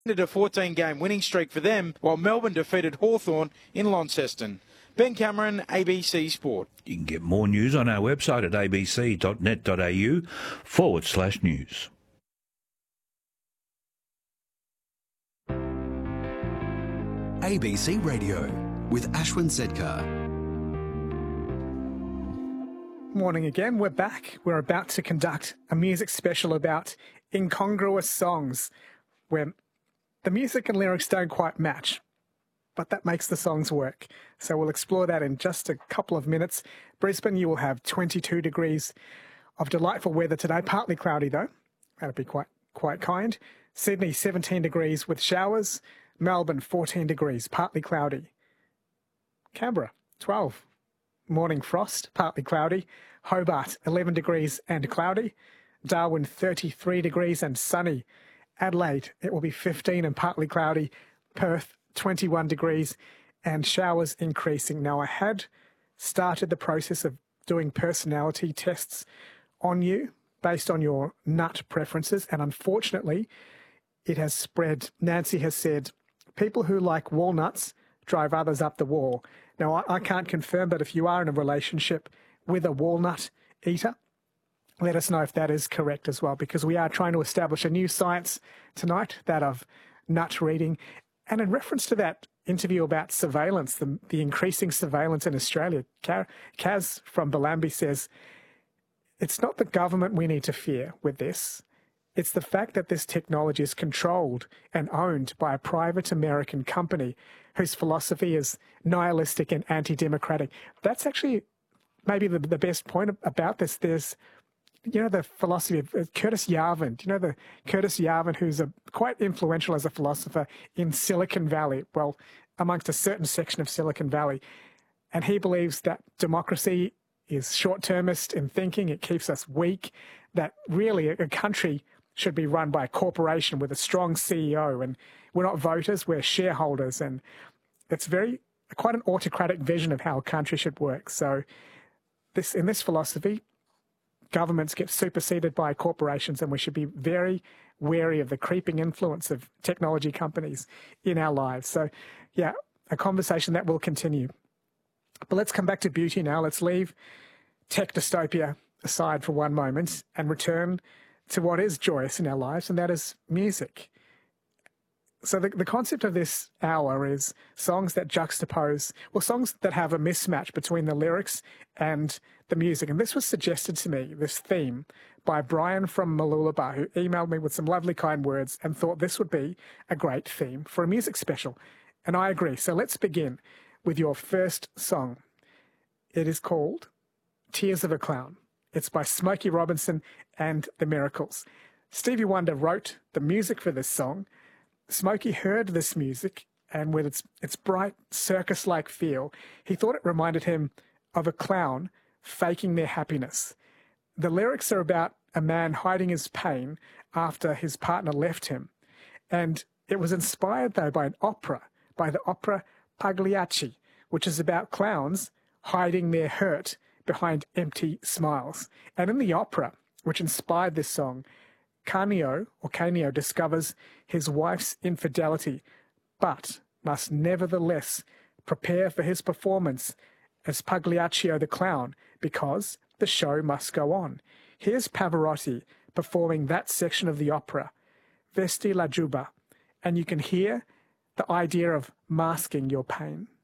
Ended a 14-game winning streak for them, while Melbourne defeated Hawthorn in Launceston. Ben Cameron, ABC Sport. You can get more news on our website at abc.net.au/news. ABC Radio with Ashwin Sedkar. Morning again. We're back. We're about to conduct a music special about incongruous songs where the music and lyrics don't quite match, but that makes the songs work. So we'll explore that in just a couple of minutes. Brisbane, you will have 22 degrees of delightful weather today, partly cloudy though. That'll be quite kind. Sydney, 17 degrees with showers. Melbourne, 14 degrees, partly cloudy. Canberra, 12. Morning frost, partly cloudy. Hobart, 11 degrees and cloudy. Darwin, 33 degrees and sunny. Adelaide, it will be 15 and partly cloudy. Perth, 21 degrees and showers increasing. Now, I had started the process of doing personality tests on you based on your nut preferences, and unfortunately, it has spread. Nancy has said, people who like walnuts drive others up the wall. Now, I can't confirm, but if you are in a relationship with a walnut eater, let us know if that is correct as well, because we are trying to establish a new science tonight, that of nut reading. And in reference to that interview about surveillance, the increasing surveillance in Australia, Kaz from Bellambi says, it's not the government we need to fear with this. It's the fact that this technology is controlled and owned by a private American company whose philosophy is nihilistic and anti-democratic. That's actually maybe the best point about this. There's, the philosophy of Curtis Yarvin. Do you know the Curtis Yarvin, who's quite influential as a philosopher in Silicon Valley? Well, amongst a certain section of Silicon Valley. And he believes that democracy is short-termist in thinking. It keeps us weak, that really a country should be run by a corporation with a strong CEO. And we're not voters, we're shareholders. And it's quite an autocratic vision of how a country should work. So in this philosophy, governments get superseded by corporations, and we should be very wary of the creeping influence of technology companies in our lives. So, yeah, a conversation that will continue. But let's come back to beauty now. Let's leave tech dystopia aside for one moment and return to what is joyous in our lives, and that is music. So the concept of this hour is songs that juxtapose, songs that have a mismatch between the lyrics and the music. And this was suggested to me, this theme, by Brian from Mooloolaba, who emailed me with some lovely kind words and thought this would be a great theme for a music special. And I agree. So let's begin with your first song. It is called Tears of a Clown. It's by Smokey Robinson and the Miracles. Stevie Wonder wrote the music for this song. Smokey heard this music, and with its bright circus-like feel, he thought it reminded him of a clown faking their happiness. The lyrics are about a man hiding his pain after his partner left him. And it was inspired, though, by an opera, by the opera Pagliacci, which is about clowns hiding their hurt behind empty smiles. And in the opera, which inspired this song, Canio discovers his wife's infidelity, but must nevertheless prepare for his performance as Pagliaccio the clown, because the show must go on. Here's Pavarotti performing that section of the opera, Vesti la Giubba, and you can hear the idea of masking your pain.